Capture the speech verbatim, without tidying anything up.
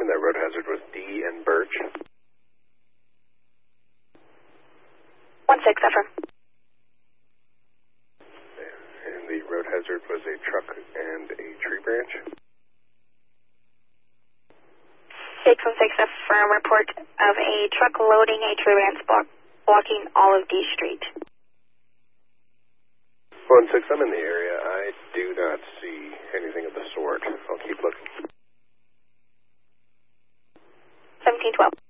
and that road hazard was D and Birch. one six, affirm. And the road hazard was a truck and a tree branch. six one six, affirm. Report of a truck loading a tree branch block, blocking all of D Street. one six, I'm in the area. I do not see anything of the sort. I'll keep looking. seventeen twelve.